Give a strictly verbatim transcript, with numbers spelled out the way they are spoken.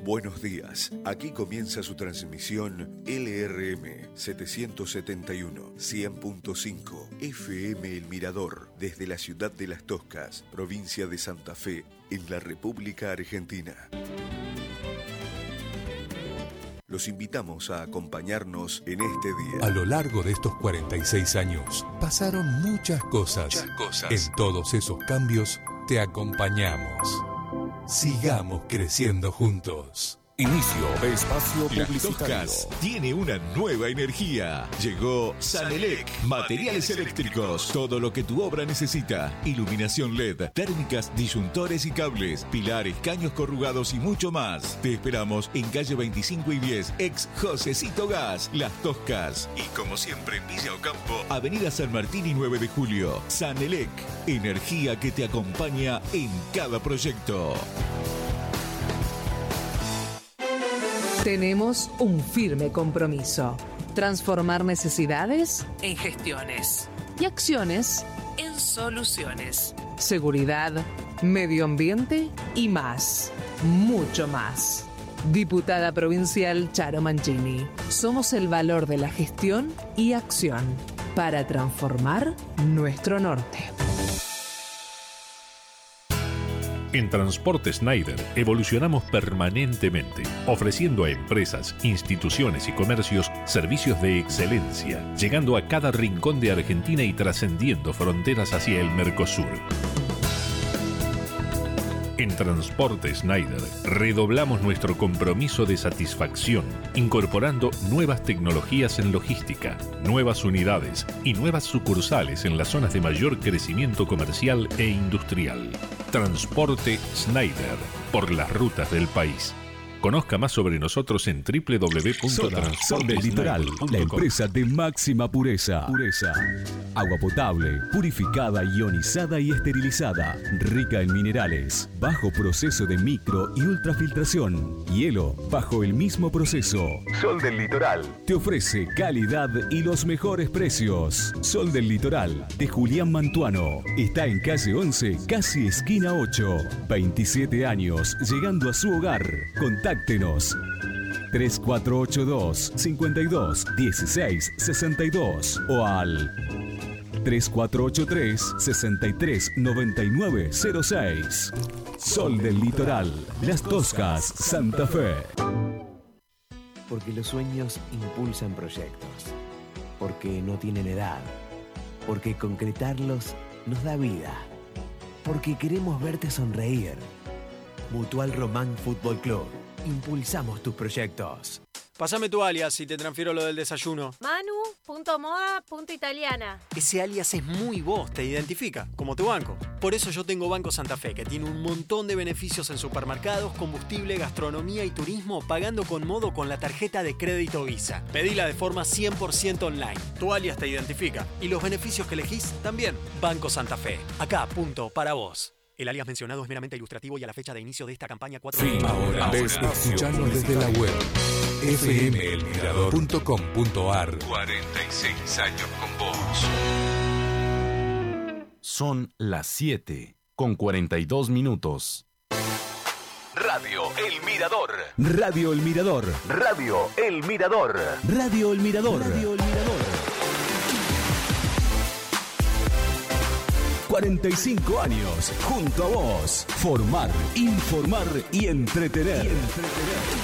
Buenos días, aquí comienza su transmisión L R M setecientos setenta y uno, cien punto cinco, F M El Mirador, desde la ciudad de Las Toscas, provincia de Santa Fe, en la República Argentina. Los invitamos a acompañarnos en este día. A lo largo de estos cuarenta y seis años, pasaron muchas cosas. Muchas cosas. En todos esos cambios, te acompañamos. Sigamos creciendo juntos. Inicio de espacio Las publicitario. Toscas tiene una nueva energía. Llegó Sanelec, materiales eléctricos. Todo lo que tu obra necesita. Iluminación L E D, térmicas, disyuntores y cables, pilares, caños corrugados y mucho más. Te esperamos en calle veinticinco y diez, ex Josecito Gas, Las Toscas. Y como siempre en Villa Ocampo, avenida San Martín y nueve de julio. Sanelec, energía que te acompaña en cada proyecto. Tenemos un firme compromiso: transformar necesidades en gestiones y acciones en soluciones. Seguridad, medio ambiente y más, mucho más. Diputada Provincial Charo Mancini. Somos el valor de la gestión y acción para transformar nuestro norte. En Transporte Schneider evolucionamos permanentemente, ofreciendo a empresas, instituciones y comercios servicios de excelencia, llegando a cada rincón de Argentina y trascendiendo fronteras hacia el Mercosur. En Transporte Schneider redoblamos nuestro compromiso de satisfacción, incorporando nuevas tecnologías en logística, nuevas unidades y nuevas sucursales en las zonas de mayor crecimiento comercial e industrial. Transporte Schneider, por las rutas del país. Conozca más sobre nosotros en doble u doble u doble u punto transporte Sol del Litoral, la empresa de máxima pureza. Pureza. Agua potable, purificada, ionizada y esterilizada. Rica en minerales. Bajo proceso de micro y ultrafiltración. Hielo, bajo el mismo proceso. Sol del Litoral te ofrece calidad y los mejores precios. Sol del Litoral, de Julián Mantuano. Está en calle once, casi esquina ocho. veintisiete años, llegando a su hogar. Contáctenos tres cuatro ocho dos, cinco dos, uno seis seis dos o al tres cuatro ocho tres, seis tres nueve nueve cero seis. Sol del Litoral, Las Toscas, Santa Fe. Porque los sueños impulsan proyectos. Porque no tienen edad. Porque concretarlos nos da vida. Porque queremos verte sonreír. Mutual Román Fútbol Club. Impulsamos tus proyectos. Pásame tu alias y te transfiero lo del desayuno. Manu.moda.italiana. Ese alias es muy vos, te identifica, como tu banco. Por eso yo tengo Banco Santa Fe, que tiene un montón de beneficios en supermercados, combustible, gastronomía y turismo, pagando con modo con la tarjeta de crédito Visa. Pedila de forma cien por ciento online. Tu alias te identifica. Y los beneficios que elegís también. Banco Santa Fe. Acá, punto, para vos. El alias mencionado es meramente ilustrativo y a la fecha de inicio de esta campaña cuatro Sí, ahora, ahora escucharnos desde la web f m el mirador punto com punto a r. cuarenta y seis años con vos. Son las siete con cuarenta y dos minutos. Radio El Mirador. Radio El Mirador. Radio El Mirador. Radio El Mirador. Radio El Mirador. cuarenta y cinco años junto a vos. Formar, informar y entretener. Y entretener.